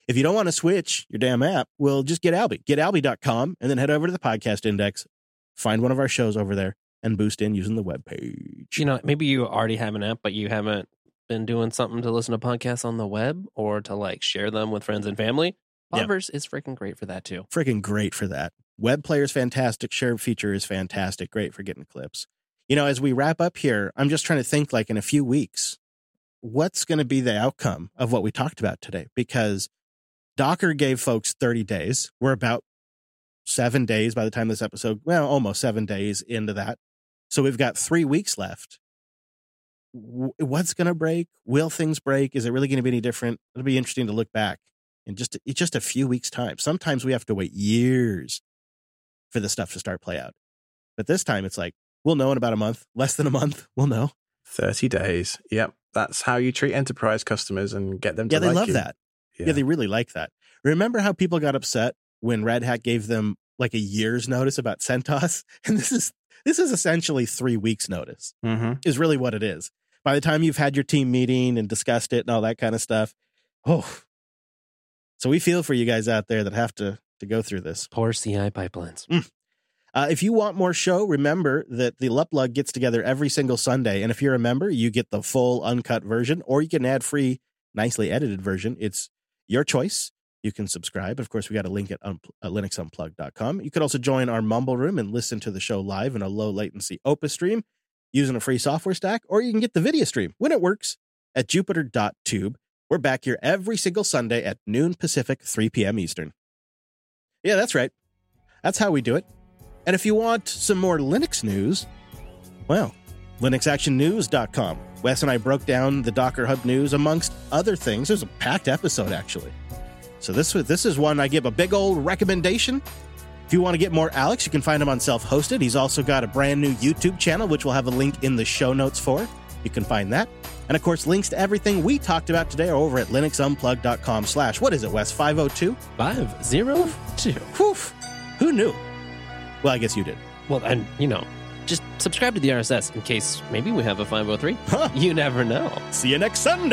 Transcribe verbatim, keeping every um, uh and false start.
If you don't want to switch your damn app, well, just get Alby. Get Alby dot com and then head over to the podcast index, find one of our shows over there, and boost in using the webpage. You know, maybe you already have an app, but you haven't been doing something to listen to podcasts on the web or to like share them with friends and family. Podverse yep. is freaking great for that too. Freaking great for that. Web player is fantastic. Share feature is fantastic. Great for getting clips. You know, as we wrap up here, I'm just trying to think like in a few weeks, what's going to be the outcome of what we talked about today? Because Docker gave folks thirty days. We're about seven days by the time this episode, well, almost seven days into that. So we've got three weeks left. What's going to break? Will things break? Is it really going to be any different? It'll be interesting to look back in just, just a few weeks' time. Sometimes we have to wait years for the stuff to start play out. But this time it's like, we'll know in about a month, less than a month, we'll know. thirty days. Yep. That's how you treat enterprise customers and get them to yeah, like you. Yeah, they love that. Yeah. yeah, they really like that. Remember how people got upset when Red Hat gave them like a year's notice about CentOS? And this is this is essentially three weeks notice, mm-hmm. is really what it is. By the time you've had your team meeting and discussed it and all that kind of stuff, oh. So we feel for you guys out there that have to, to go through this. Poor C I pipelines. Mm. Uh, if you want more show, remember that the Luplug gets together every single Sunday. And if you're a member, you get the full uncut version, or you can add free, nicely edited version. It's your choice. You can subscribe. Of course, we got a link at un- uh, linux unplugged dot com. You could also join our Mumble Room and listen to the show live in a low latency Opus stream using a free software stack, or you can get the video stream when it works at jupiter dot tube. We're back here every single Sunday at noon Pacific, three p.m. Eastern. Yeah, that's right. That's how we do it. And if you want some more Linux news, well, linux action news dot com. Wes and I broke down the Docker Hub news amongst other things. There's a packed episode, actually. So this, this is one I give a big old recommendation. If you want to get more Alex, you can find him on Self-Hosted. He's also got a brand new YouTube channel, which we'll have a link in the show notes for. You can find that. And of course, links to everything we talked about today are over at linux unplugged dot com slash, what is it, Wes? five oh two? five oh two. Whew. Who knew? Well, I guess you did. Well, and, you know, just subscribe to the R S S in case maybe we have a five oh three. Huh. You never know. See you next Sunday.